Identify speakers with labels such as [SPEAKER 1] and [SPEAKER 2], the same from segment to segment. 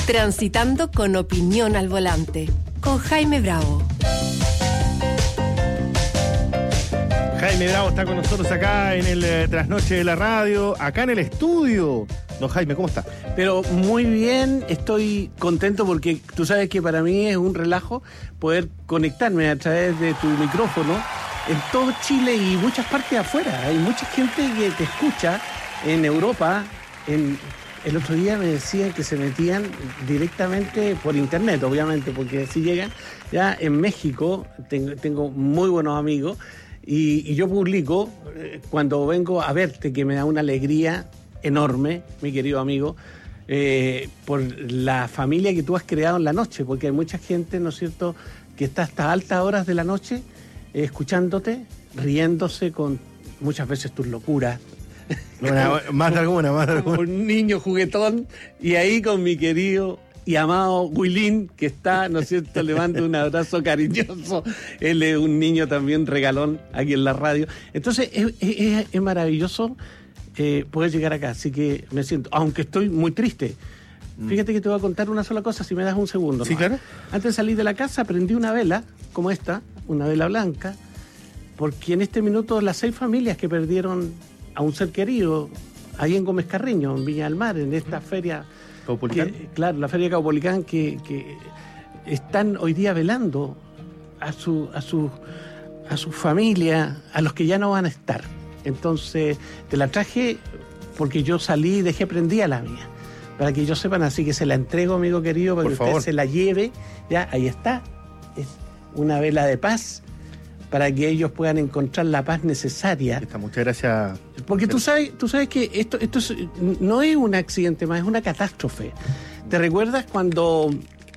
[SPEAKER 1] Transitando con opinión al volante, con Jaime Bravo.
[SPEAKER 2] Jaime Bravo está con nosotros acá en el Trasnoche de la Radio, acá en el estudio. Don Jaime, ¿cómo está?
[SPEAKER 3] Pero muy bien, estoy contento porque tú sabes que para mí es un relajo poder conectarme a través de tu micrófono en todo Chile y muchas partes afuera. Hay mucha gente que te escucha en Europa. El otro día me decían que se metían directamente por internet, obviamente, porque así llegan. Ya en México tengo muy buenos amigos y yo publico cuando vengo a verte, que me da una alegría enorme, mi querido amigo, por la familia que tú has creado en la noche, porque hay mucha gente, ¿no es cierto?, que está hasta altas horas de la noche escuchándote, riéndose con muchas veces tus locuras.
[SPEAKER 2] Más de alguna.
[SPEAKER 3] Un niño juguetón, y ahí con mi querido y amado Wilín, que está, ¿no es cierto?, le mando un abrazo cariñoso. Él es un niño también regalón aquí en la radio. Entonces es maravilloso poder llegar acá, así que me siento, aunque estoy muy triste. Fíjate que te voy a contar una sola cosa, si me das un segundo.
[SPEAKER 2] Sí, claro.
[SPEAKER 3] Antes de salir de la casa prendí una vela, como esta, una vela blanca, porque en este minuto las 6 familias que perdieron a un ser querido, ahí en Gómez Carreño, en Viña del Mar, en esta feria...
[SPEAKER 2] ¿Caupolicán?
[SPEAKER 3] Claro, la feria Caupolicán, que están hoy día velando a su familia, a los que ya no van a estar. Entonces, te la traje porque yo salí y dejé prendida la mía, para que ellos sepan, así que se la entrego, amigo querido, para que usted se la lleve. Ya, ahí está. Es una vela de paz, para que ellos puedan encontrar la paz necesaria.
[SPEAKER 2] Muchas gracias.
[SPEAKER 3] Porque tú sabes que esto no es un accidente más, es una catástrofe. ¿Te recuerdas cuando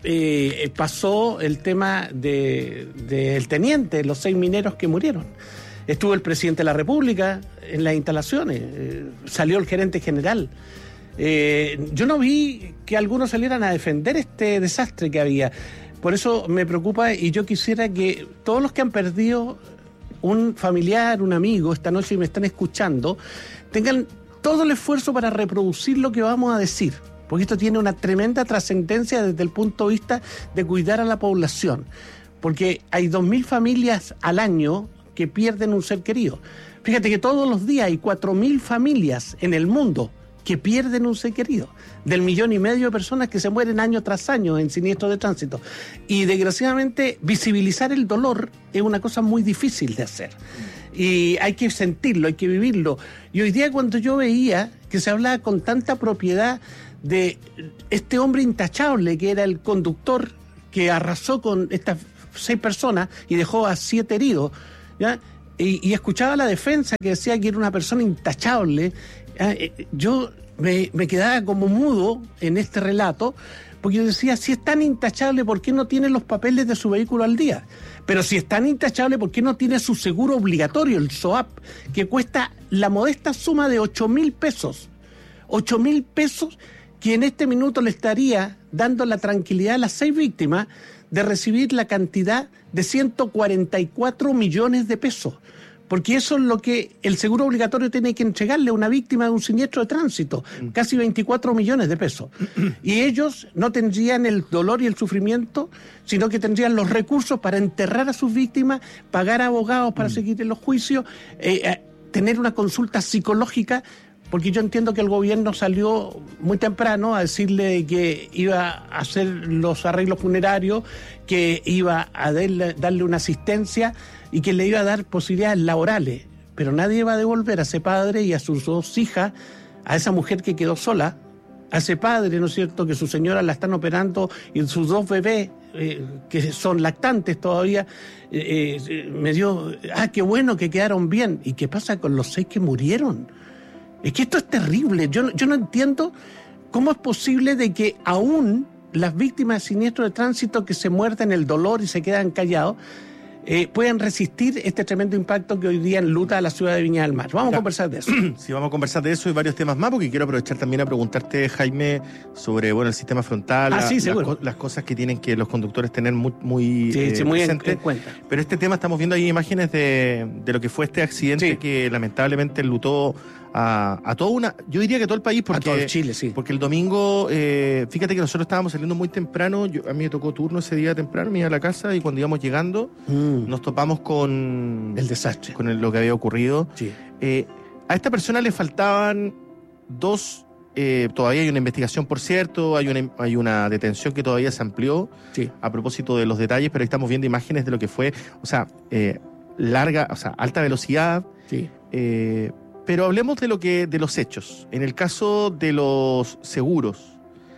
[SPEAKER 3] pasó el tema del teniente, los 6 mineros que murieron? Estuvo el presidente de la República en las instalaciones, salió el gerente general. Yo no vi que algunos salieran a defender este desastre que había. Por eso me preocupa, y yo quisiera que todos los que han perdido un familiar, un amigo esta noche y me están escuchando, tengan todo el esfuerzo para reproducir lo que vamos a decir, porque esto tiene una tremenda trascendencia desde el punto de vista de cuidar a la población, porque hay 2.000 familias al año que pierden un ser querido. Fíjate que todos los días hay 4.000 familias en el mundo que pierden un ser querido, del 1,5 millones de personas que se mueren año tras año en siniestros de tránsito. Y desgraciadamente visibilizar el dolor es una cosa muy difícil de hacer. Y hay que sentirlo, hay que vivirlo. Y hoy día, cuando yo veía que se hablaba con tanta propiedad de este hombre intachable que era el conductor que arrasó con estas 6 personas y dejó a 7 heridos, ¿ya? Y escuchaba la defensa que decía que era una persona intachable, yo me quedaba como mudo en este relato, porque yo decía, si es tan intachable, ¿por qué no tiene los papeles de su vehículo al día? Pero si es tan intachable, ¿por qué no tiene su seguro obligatorio, el SOAP, que cuesta la modesta suma de 8.000 pesos? 8.000 pesos que en este minuto le estaría dando la tranquilidad a las 6 víctimas de recibir la cantidad de 144 millones de pesos. Porque eso es lo que el seguro obligatorio tiene que entregarle a una víctima de un siniestro de tránsito, casi 24 millones de pesos. Y ellos no tendrían el dolor y el sufrimiento, sino que tendrían los recursos para enterrar a sus víctimas, pagar a abogados para seguir en los juicios, tener una consulta psicológica, porque yo entiendo que el gobierno salió muy temprano a decirle que iba a hacer los arreglos funerarios, que iba a darle una asistencia y que le iba a dar posibilidades laborales. Pero nadie va a devolver a ese padre y a sus 2 hijas, a esa mujer que quedó sola, a ese padre, ¿no es cierto?, que su señora la están operando, y sus 2 bebés, que son lactantes todavía, me dio, qué bueno que quedaron bien. ¿Y qué pasa con los 6 que murieron? Es que esto es terrible. Yo no entiendo cómo es posible de que aún las víctimas de siniestros de tránsito que se muerden el dolor y se quedan callados, pueden resistir este tremendo impacto que hoy día enluta a la ciudad de Viña del Mar. Vamos a conversar de eso.
[SPEAKER 2] Sí, vamos a conversar de eso y varios temas más, porque quiero aprovechar también a preguntarte, Jaime, sobre el sistema frontal, las cosas que tienen que los conductores tener muy presentes.
[SPEAKER 3] En cuenta.
[SPEAKER 2] Pero este tema, estamos viendo ahí imágenes de lo que fue este accidente que lamentablemente enlutó a toda una... Yo diría que todo el país, porque,
[SPEAKER 3] a todo Chile, sí.
[SPEAKER 2] Porque el domingo, fíjate que nosotros estábamos saliendo muy temprano, a mí me tocó turno ese día temprano, me iba a la casa y cuando íbamos llegando nos topamos con...
[SPEAKER 3] El desastre.
[SPEAKER 2] Con lo que había ocurrido.
[SPEAKER 3] Sí.
[SPEAKER 2] A esta persona le faltaban 2... todavía hay una investigación, por cierto, hay una detención que todavía se amplió a propósito de los detalles, pero ahí estamos viendo imágenes de lo que fue, o sea, alta velocidad, pero hablemos de los hechos. En el caso de los seguros,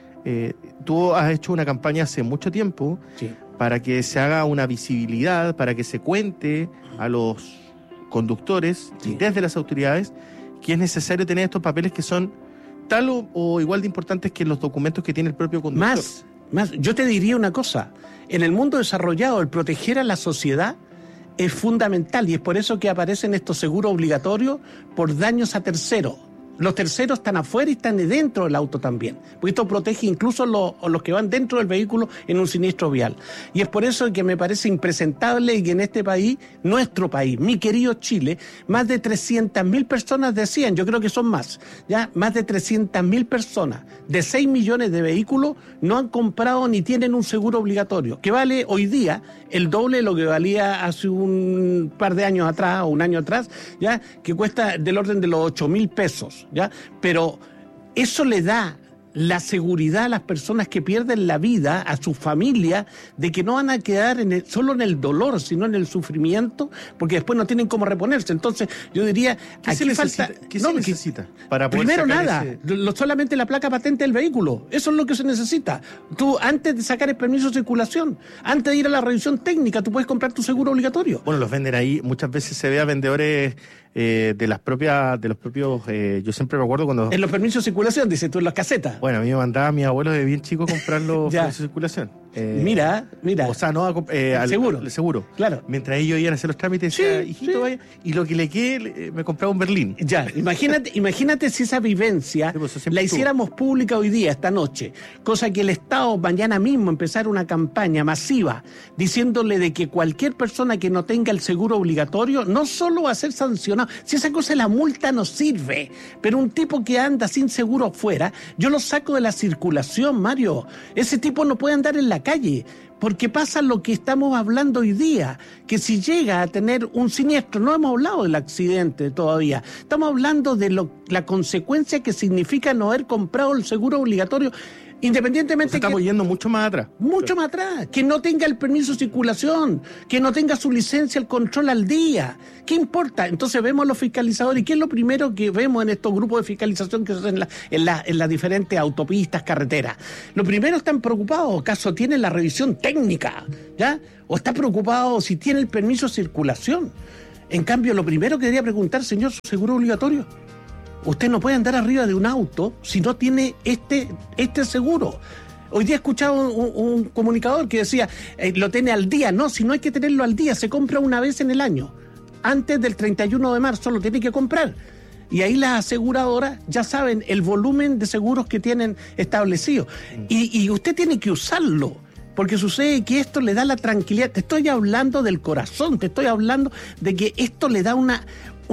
[SPEAKER 2] tú has hecho una campaña hace mucho tiempo para que se haga una visibilidad, para que se cuente a los conductores desde las autoridades que es necesario tener estos papeles que son tal o igual de importantes que los documentos que tiene el propio conductor.
[SPEAKER 3] Más, yo te diría una cosa, en el mundo desarrollado el proteger a la sociedad es fundamental y es por eso que aparecen estos seguros obligatorios por daños a terceros. Los terceros están afuera y están dentro del auto también, porque esto protege incluso a los que van dentro del vehículo en un siniestro vial. Y es por eso que me parece impresentable y que en este país, nuestro país, mi querido Chile, más de 300.000 personas decían, yo creo que son más de 300.000 personas de 6 millones de vehículos no han comprado ni tienen un seguro obligatorio, que vale hoy día el doble de lo que valía hace un par de años atrás o un año atrás, que cuesta del orden de los 8.000 pesos. Pero eso le da la seguridad a las personas que pierden la vida, a su familia, de que no van a quedar solo en el dolor, sino en el sufrimiento, porque después no tienen cómo reponerse. Entonces, yo diría,
[SPEAKER 2] ¿qué se necesita para poder
[SPEAKER 3] primero
[SPEAKER 2] sacar
[SPEAKER 3] nada, solamente la placa patente del vehículo. Eso es lo que se necesita. Tú, antes de sacar el permiso de circulación, antes de ir a la revisión técnica, tú puedes comprar tu seguro obligatorio.
[SPEAKER 2] Bueno, los venden ahí. Muchas veces se ve a vendedores de los propios, yo siempre me acuerdo cuando...
[SPEAKER 3] En los permisos de circulación, dices tú, en las casetas.
[SPEAKER 2] Bueno, a mí me mandaba mi abuelo de bien chico a comprar los permisos de circulación.
[SPEAKER 3] Mira.
[SPEAKER 2] O sea, no al seguro.
[SPEAKER 3] Claro.
[SPEAKER 2] Mientras ellos iban a hacer los trámites, decía, hijito, vaya, y lo que le quede, me compraba un Berlín.
[SPEAKER 3] Imagínate si esa vivencia la hiciéramos pública hoy día, esta noche, cosa que el Estado mañana mismo empezara una campaña masiva diciéndole de que cualquier persona que no tenga el seguro obligatorio no solo va a ser sancionado, si esa cosa de la multa no sirve, pero un tipo que anda sin seguro afuera, yo lo saco de la circulación, Mario. Ese tipo no puede andar en la calle, porque pasa lo que estamos hablando hoy día, que si llega a tener un siniestro, no hemos hablado del accidente todavía, estamos hablando de la consecuencia que significa no haber comprado el seguro obligatorio, independientemente
[SPEAKER 2] estamos yendo mucho más atrás.
[SPEAKER 3] Mucho más atrás. Que no tenga el permiso de circulación, que no tenga su licencia, el control al día. ¿Qué importa? Entonces vemos los fiscalizadores. ¿Y qué es lo primero que vemos en estos grupos de fiscalización que se hacen en las diferentes autopistas, carreteras? Lo primero, están preocupados, ¿acaso tienen la revisión técnica? ¿O está preocupado si tiene el permiso de circulación? En cambio, lo primero que debería preguntar, señor, ¿su seguro obligatorio? Usted no puede andar arriba de un auto si no tiene este seguro. Hoy día he escuchado un comunicador que decía, lo tiene al día. No, si no hay que tenerlo al día, se compra una vez en el año. Antes del 31 de marzo lo tiene que comprar. Y ahí las aseguradoras ya saben el volumen de seguros que tienen establecido. Y usted tiene que usarlo. Porque sucede que esto le da la tranquilidad. Te estoy hablando del corazón, te estoy hablando de que esto le da una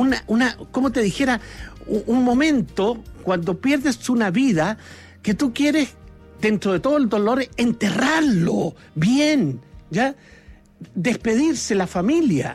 [SPEAKER 3] como te dijera, un momento cuando pierdes una vida que tú quieres, dentro de todo el dolor, enterrarlo bien, despedirse la familia,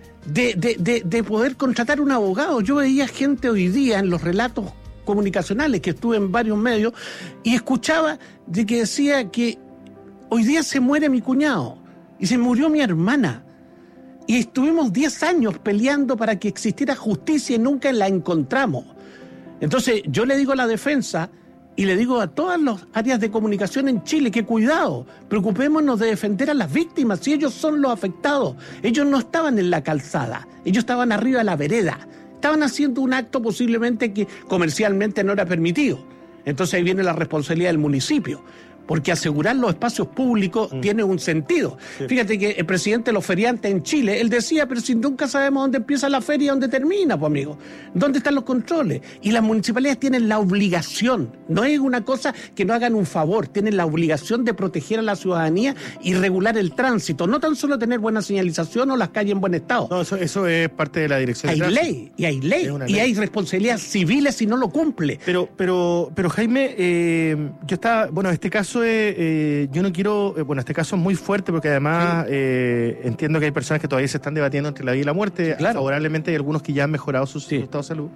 [SPEAKER 3] de poder contratar un abogado. Yo veía gente hoy día en los relatos comunicacionales, que estuve en varios medios, y escuchaba de que decía que hoy día se muere mi cuñado y se murió mi hermana. Y estuvimos 10 años peleando para que existiera justicia y nunca la encontramos. Entonces yo le digo a la defensa y le digo a todas las áreas de comunicación en Chile que cuidado, preocupémonos de defender a las víctimas, si ellos son los afectados. Ellos no estaban en la calzada, ellos estaban arriba de la vereda, estaban haciendo un acto posiblemente que comercialmente no era permitido. Entonces ahí viene la responsabilidad del municipio. porque asegurar los espacios públicos tiene un sentido. Sí. Fíjate que el presidente de los feriantes en Chile, él decía, pero si nunca sabemos dónde empieza la feria y dónde termina, pues amigo, ¿dónde están los controles? Y las municipalidades tienen la obligación, no es una cosa que no hagan un favor, tienen la obligación de proteger a la ciudadanía y regular el tránsito, no tan solo tener buena señalización o las calles en buen estado.
[SPEAKER 2] No, eso es parte de la dirección.
[SPEAKER 3] Hay ley, y hay responsabilidades civiles si no lo cumple.
[SPEAKER 2] Pero Jaime, yo estaba, bueno, este caso yo no quiero, este caso es muy fuerte porque además entiendo que hay personas que todavía se están debatiendo entre la vida y la muerte, claro. Favorablemente hay algunos que ya han mejorado su estado de salud.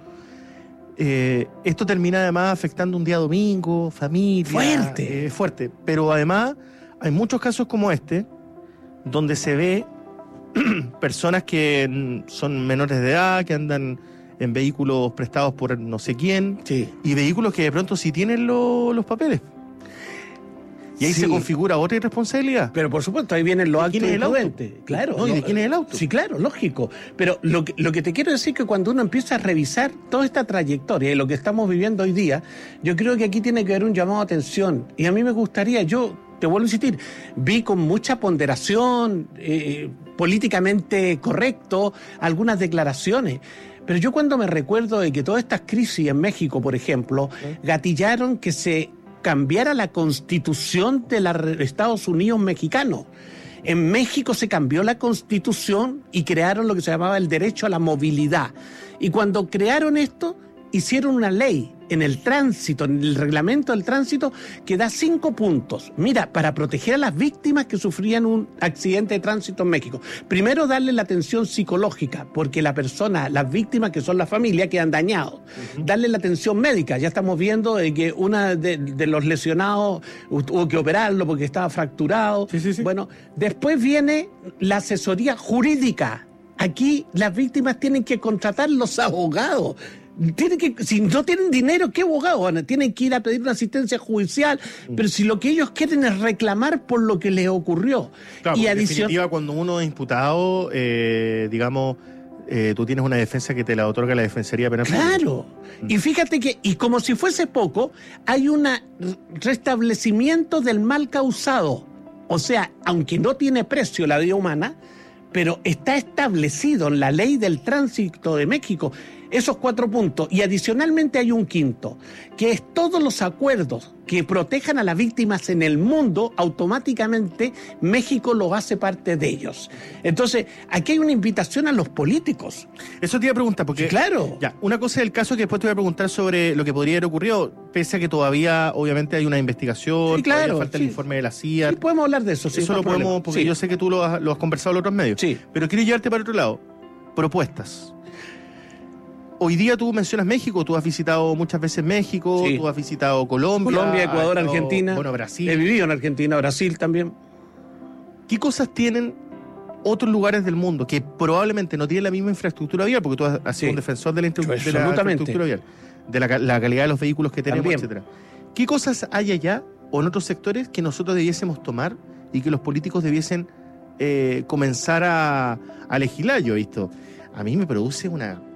[SPEAKER 2] Esto termina además afectando un día domingo, familia. Fuerte, pero además hay muchos casos como este donde se ve personas que son menores de edad, que andan en vehículos prestados por no sé quién, y vehículos que de pronto sí tienen los papeles. Y ahí se configura otra irresponsabilidad.
[SPEAKER 3] Pero por supuesto, ahí vienen los actos imprudentes. Claro.
[SPEAKER 2] No, ¿y de quién es el auto?
[SPEAKER 3] Sí, claro, lógico. Pero lo que te quiero decir es que cuando uno empieza a revisar toda esta trayectoria y lo que estamos viviendo hoy día, yo creo que aquí tiene que haber un llamado a atención. Y a mí me gustaría, yo te vuelvo a insistir, vi con mucha ponderación, políticamente correcto, algunas declaraciones. Pero yo cuando me recuerdo de que todas estas crisis en México, por ejemplo, gatillaron que se cambiara la constitución de los Estados Unidos mexicanos. En México se cambió la constitución y crearon lo que se llamaba el derecho a la movilidad. Y cuando crearon esto, hicieron una ley en el tránsito, en el reglamento del tránsito, que da 5 puntos. Mira, para proteger a las víctimas que sufrían un accidente de tránsito en México. Primero, darle la atención psicológica, porque la persona, las víctimas, que son la familia, quedan dañados. Darle la atención médica. Ya estamos viendo que una de los lesionados hubo que operarlo porque estaba fracturado. Sí. Bueno, después viene la asesoría jurídica. Aquí las víctimas tienen que contratar los abogados. Si no tienen dinero, ¿qué abogados van a? Tienen que ir a pedir una asistencia judicial, pero si lo que ellos quieren es reclamar por lo que les ocurrió.
[SPEAKER 2] Claro, y en definitiva, cuando uno es imputado, tú tienes una defensa que te la otorga la Defensoría Penal.
[SPEAKER 3] Claro, y fíjate que, y como si fuese poco, hay un restablecimiento del mal causado. O sea, aunque no tiene precio la vida humana, pero está establecido en la ley del tránsito de México esos 4 puntos, y adicionalmente hay un quinto, que es todos los acuerdos que protejan a las víctimas en el mundo, automáticamente México lo hace parte de ellos. Entonces, aquí hay una invitación a los políticos.
[SPEAKER 2] Eso te iba a preguntar, porque
[SPEAKER 3] claro.
[SPEAKER 2] Ya, una cosa es el caso que después te voy a preguntar sobre lo que podría haber ocurrido, pese a que todavía, obviamente, hay una investigación, todavía falta el informe de la CIA.
[SPEAKER 3] Sí, podemos hablar de eso.
[SPEAKER 2] Eso lo podemos, porque yo sé que tú lo has conversado en otros medios.
[SPEAKER 3] Sí.
[SPEAKER 2] Pero quiero llevarte para otro lado. Propuestas. Hoy día tú mencionas México, tú has visitado muchas veces México, tú has visitado Colombia,
[SPEAKER 3] Ecuador, Argentina.
[SPEAKER 2] Bueno, Brasil.
[SPEAKER 3] He vivido en Argentina, Brasil también.
[SPEAKER 2] ¿Qué cosas otros lugares del mundo que probablemente no tienen la misma infraestructura vial? Porque tú has sido un defensor de la infraestructura vial, de la calidad de los vehículos que tenemos, etcétera. ¿Qué cosas hay allá o en otros sectores que nosotros debiésemos tomar y que los políticos debiesen comenzar a legislar? Yo he visto, a mí me produce una